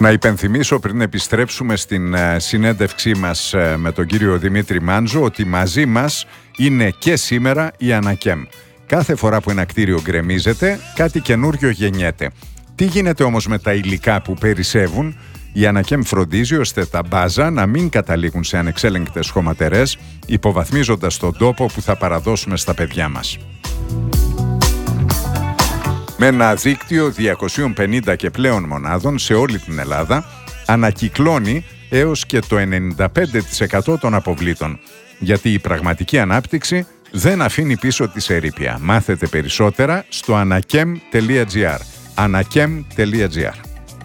Να υπενθυμίσω πριν επιστρέψουμε στην συνέντευξή μας με τον κύριο Δημήτρη Μάντζο ότι μαζί μας είναι και σήμερα η Ανακέμ. Κάθε φορά που ένα κτίριο γκρεμίζεται, κάτι καινούριο γεννιέται. Τι γίνεται όμως με τα υλικά που περισσεύουν? Η Ανακέμ φροντίζει ώστε τα μπάζα να μην καταλήγουν σε ανεξέλεγκτες χωματερές, υποβαθμίζοντας τον τόπο που θα παραδώσουμε στα παιδιά μας. Με ένα δίκτυο 250 και πλέον μονάδων σε όλη την Ελλάδα, ανακυκλώνει έως και το 95% των αποβλήτων. Γιατί η πραγματική ανάπτυξη δεν αφήνει πίσω της ερείπια. Μάθετε περισσότερα στο anakem.gr. anakem.gr.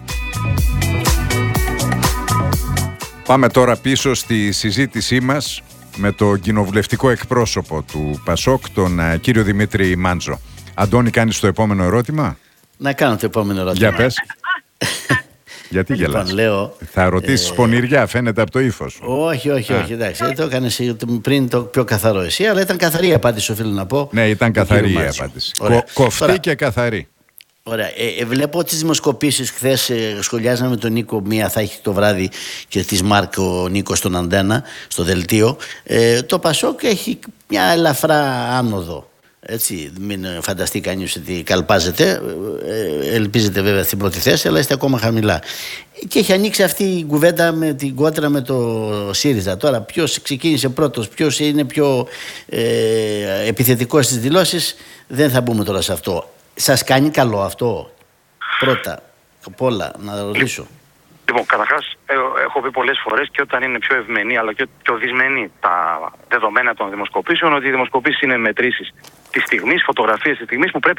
Πάμε τώρα πίσω στη συζήτησή μας με τον κοινοβουλευτικό εκπρόσωπο του ΠΑΣΟΚ, τον κύριο Δημήτρη Μάντζο. Αντώνη, κάνεις το επόμενο ερώτημα? Να κάνω το επόμενο ερώτημα. Για πες. Γιατί γελάς? Λέω, θα ρωτήσεις πονηριά, φαίνεται από το ύφος. Όχι, εντάξει. Το έκανες πριν το πιο καθαρό εσύ, αλλά ήταν καθαρή η απάντηση, οφείλω να πω. Ναι, ήταν καθαρή η απάντηση. Κοφτή τώρα, και καθαρή. Ωραία. Βλέπω τις δημοσκοπήσεις χθες, σχολιάζαμε με τον Νίκο, μία θα έχει το βράδυ και της Μάρκ ο Νίκος στον Αντένα, στο δελτίο. Το ΠΑΣΟΚ έχει μια ελαφρά άνοδο. Έτσι, μην φανταστεί κανείς ότι καλπάζετε. Ελπίζετε βέβαια στην πρώτη θέση, αλλά είστε ακόμα χαμηλά. Και έχει ανοίξει αυτή η κουβέντα με την κόντρα με το ΣΥΡΙΖΑ. Τώρα, ποιος ξεκίνησε πρώτος, ποιος είναι πιο επιθετικός στις δηλώσεις, δεν θα μπούμε τώρα σε αυτό. Σας κάνει καλό αυτό? Πρώτα απ' όλα, να ρωτήσω. Λοιπόν, καταρχάς, έχω πει πολλές φορές και όταν είναι πιο ευμενή αλλά και πιο δυσμενή τα δεδομένα των δημοσκοπήσεων, ότι οι δημοσκοπήσεις είναι μετρήσεις της στιγμής, φωτογραφίες της στιγμής που πρέπει